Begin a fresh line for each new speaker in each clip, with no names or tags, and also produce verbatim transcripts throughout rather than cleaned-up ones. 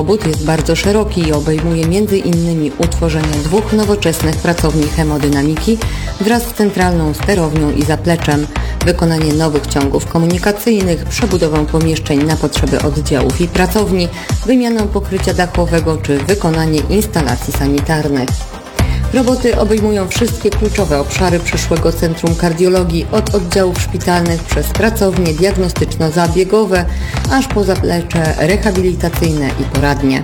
Obwód jest bardzo szeroki i obejmuje między innymi utworzenie dwóch nowoczesnych pracowni hemodynamiki wraz z centralną sterownią i zapleczem, wykonanie nowych ciągów komunikacyjnych, przebudowę pomieszczeń na potrzeby oddziałów i pracowni, wymianę pokrycia dachowego czy wykonanie instalacji sanitarnych. Roboty obejmują wszystkie kluczowe obszary przyszłego Centrum Kardiologii, od oddziałów szpitalnych przez pracownie diagnostyczno-zabiegowe, aż po zaplecze rehabilitacyjne i poradnie.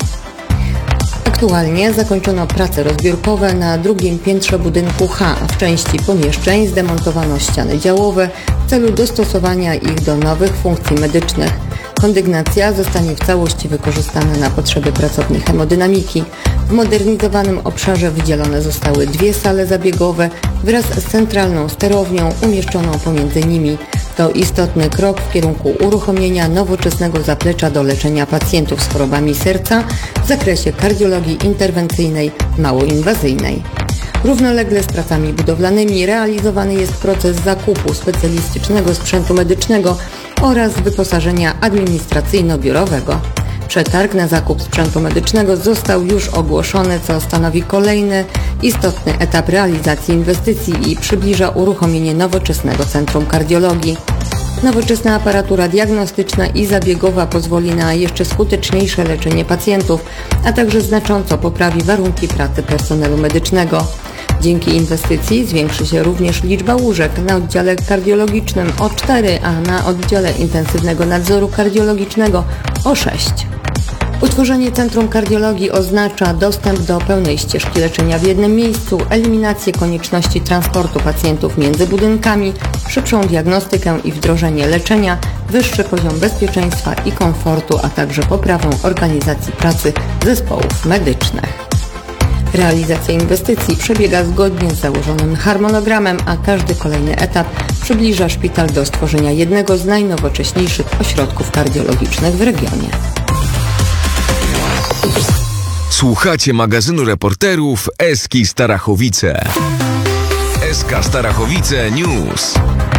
Aktualnie zakończono prace rozbiórkowe na drugim piętrze budynku H. W części pomieszczeń zdemontowano ściany działowe w celu dostosowania ich do nowych funkcji medycznych. Kondygnacja zostanie w całości wykorzystana na potrzeby pracowni hemodynamiki. W modernizowanym obszarze wydzielone zostały dwie sale zabiegowe wraz z centralną sterownią umieszczoną pomiędzy nimi. To istotny krok w kierunku uruchomienia nowoczesnego zaplecza do leczenia pacjentów z chorobami serca w zakresie kardiologii interwencyjnej małoinwazyjnej. Równolegle z pracami budowlanymi realizowany jest proces zakupu specjalistycznego sprzętu medycznego oraz wyposażenia administracyjno-biurowego. Przetarg na zakup sprzętu medycznego został już ogłoszony, co stanowi kolejny istotny etap realizacji inwestycji i przybliża uruchomienie nowoczesnego Centrum Kardiologii. Nowoczesna aparatura diagnostyczna i zabiegowa pozwoli na jeszcze skuteczniejsze leczenie pacjentów, a także znacząco poprawi warunki pracy personelu medycznego. Dzięki inwestycji zwiększy się również liczba łóżek na oddziale kardiologicznym o cztery, a na oddziale intensywnego nadzoru kardiologicznego o sześć. Utworzenie Centrum Kardiologii oznacza dostęp do pełnej ścieżki leczenia w jednym miejscu, eliminację konieczności transportu pacjentów między budynkami, szybszą diagnostykę i wdrożenie leczenia, wyższy poziom bezpieczeństwa i komfortu, a także poprawę organizacji pracy zespołów medycznych. Realizacja inwestycji przebiega zgodnie z założonym harmonogramem, a każdy kolejny etap przybliża szpital do stworzenia jednego z najnowocześniejszych ośrodków kardiologicznych w regionie.
Słuchacie magazynu reporterów Eski Starachowice. Eska Starachowice News.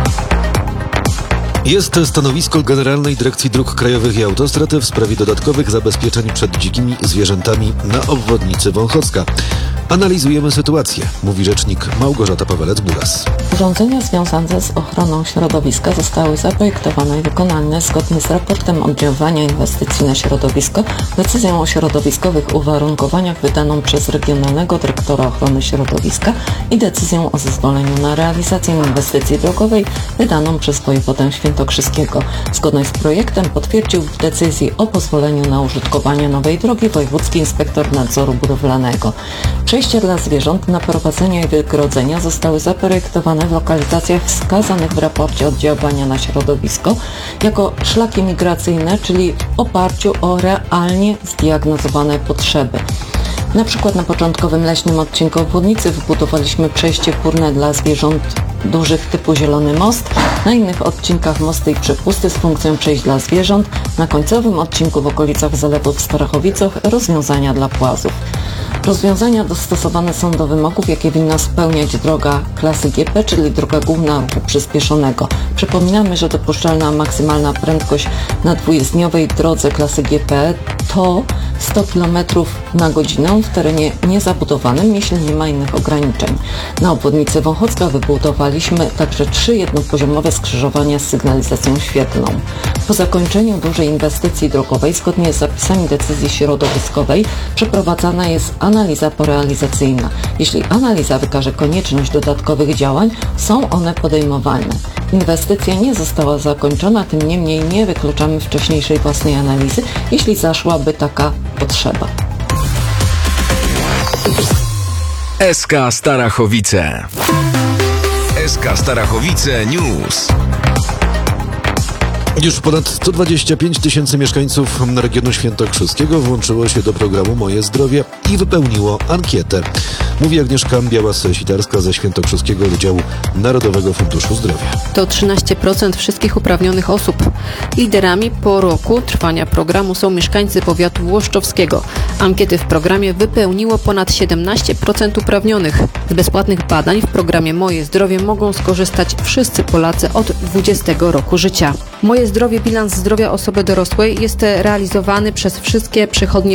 Jest stanowisko Generalnej Dyrekcji Dróg Krajowych i Autostrad w sprawie dodatkowych zabezpieczeń przed dzikimi zwierzętami na obwodnicy Wąchocka. Analizujemy sytuację, mówi rzecznik Małgorzata Pawelec-Buras.
Urządzenia związane z ochroną środowiska zostały zaprojektowane i wykonane zgodnie z raportem oddziaływania inwestycji na środowisko, decyzją o środowiskowych uwarunkowaniach wydaną przez Regionalnego Dyrektora Ochrony Środowiska i decyzją o zezwoleniu na realizację inwestycji drogowej wydaną przez wojewodę świętokrzyskiego. Zgodność z projektem potwierdził w decyzji o pozwoleniu na użytkowanie nowej drogi wojewódzki inspektor nadzoru budowlanego. Przejścia dla zwierząt na prowadzenie i wygrodzenia zostały zaprojektowane w lokalizacjach wskazanych w raporcie oddziaływania na środowisko jako szlaki migracyjne, czyli w oparciu o realnie zdiagnozowane potrzeby. Na przykład na początkowym leśnym odcinku obwodnicy wybudowaliśmy przejście górne dla zwierząt dużych typu Zielony Most, na innych odcinkach mosty i przepusty z funkcją przejść dla zwierząt, na końcowym odcinku w okolicach zalewu w Starachowicach rozwiązania dla płazów. Rozwiązania dostosowane są do wymogów, jakie winna spełniać droga klasy G P, czyli droga główna ruchu przyspieszonego. Przypominamy, że dopuszczalna maksymalna prędkość na dwujezdniowej drodze klasy G P to sto kilometrów na godzinę w terenie niezabudowanym, jeśli nie ma innych ograniczeń. Na obwodnicy Wąchocka wybudowaliśmy także trzy jednopoziomowe skrzyżowania z sygnalizacją świetlną. Po zakończeniu dużej inwestycji drogowej, zgodnie z zapisami decyzji środowiskowej, przeprowadzana jest analiza porealizacyjna. Jeśli analiza wykaże konieczność dodatkowych działań, są one podejmowane. Inwestycja nie została zakończona, tym niemniej nie wykluczamy wcześniejszej własnej analizy, jeśli zaszłaby taka potrzeba.
Eska Starachowice. Eska Starachowice News.
Już ponad sto dwadzieścia pięć tysięcy mieszkańców regionu świętokrzyskiego włączyło się do programu Moje Zdrowie i wypełniło ankietę. Mówi Agnieszka Białas-Sitarska ze Świętokrzyskiego Wydziału Narodowego Funduszu Zdrowia.
To trzynaście procent wszystkich uprawnionych osób. Liderami po roku trwania programu są mieszkańcy powiatu włoszczowskiego. Ankiety w programie wypełniło ponad siedemnaście procent uprawnionych. Z bezpłatnych badań w programie Moje Zdrowie mogą skorzystać wszyscy Polacy od dwudziestego roku życia. Moje Zdrowie, bilans zdrowia osoby dorosłej jest realizowany przez wszystkie przychodnie